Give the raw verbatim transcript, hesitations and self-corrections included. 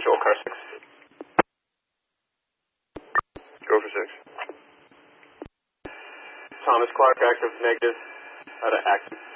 Joel, car six. Go for six. Thomas Clark, active, negative, out of active.